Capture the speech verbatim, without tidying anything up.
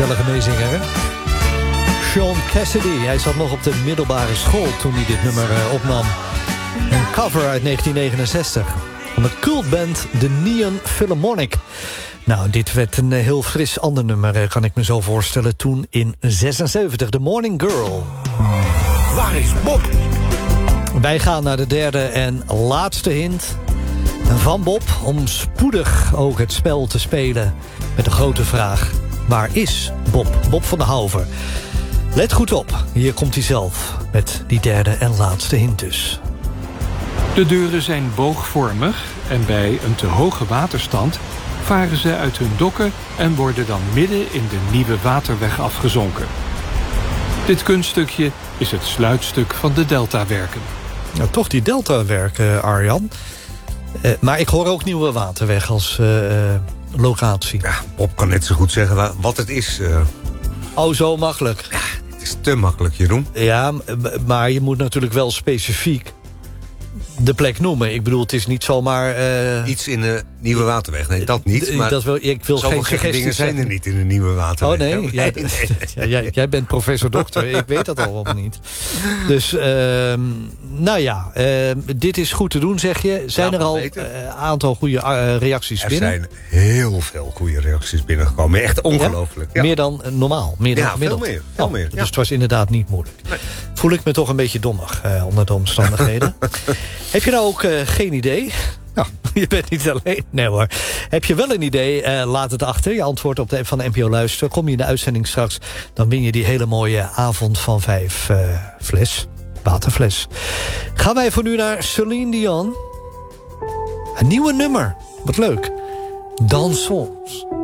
gezellige meezinger, hè? Sean Cassidy, hij zat nog op de middelbare school toen hij dit nummer uh, opnam. Een cover uit negentien negenenzestig van de cultband The Neon Philharmonic. Nou, dit werd een uh, heel fris ander nummer, uh, kan ik me zo voorstellen. Toen in zesenzeventig, The Morning Girl. Waar is Bob? Wij gaan naar de derde en laatste hint van Bob, om spoedig ook het spel te spelen met de grote vraag: waar is Bob? Bob van der Houver. Let goed op, hier komt hij zelf met die derde en laatste hint dus. De deuren zijn boogvormig en bij een te hoge waterstand varen ze uit hun dokken en worden dan midden in de nieuwe waterweg afgezonken. Dit kunststukje is het sluitstuk van de Deltawerken. Nou, toch die Deltawerken, Arjan. Uh, maar ik hoor ook Nieuwe Waterweg als uh, uh, locatie. Ja, Bob kan net zo goed zeggen wat het is. Uh... Oh, zo makkelijk. Ja, het is te makkelijk, Jeroen. Ja, maar je moet natuurlijk wel specifiek de plek noemen. Ik bedoel, het is niet zomaar Uh... Iets in de Nieuwe Waterweg. Nee, dat niet. Maar dat wil, ik wil geen gekke dingen zijn er niet in de Nieuwe Waterweg. Oh nee, nee, jij, nee, nee. Ja, jij, jij bent professor dokter. Ik weet dat al wel niet. Dus, uh, nou ja, uh, dit is goed te doen, zeg je. Zijn ja, er al een uh, aantal goede uh, reacties er binnen? Er zijn heel veel goede reacties binnengekomen. Echt ongelooflijk. Ja? Ja. Meer dan uh, normaal? Meer dan ja, veel meer. Veel oh, meer dus ja. het was inderdaad niet moeilijk. Nee. Voel ik me toch een beetje dommig uh, onder de omstandigheden. Heb je nou ook uh, geen idee? Nou, je bent niet alleen. Nee hoor. Heb je wel een idee? Uh, laat het achter. Je antwoord op de app van de N P O Luister. Kom je in de uitzending straks, dan win je die hele mooie avond van vijf uh, fles. Waterfles. Gaan wij voor nu naar Celine Dion. Een nieuwe nummer. Wat leuk. Dansons.